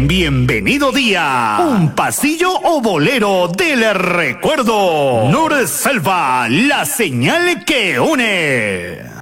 Bienvenido día. Un pasillo o bolero del recuerdo. Nur Selva, la señal que une.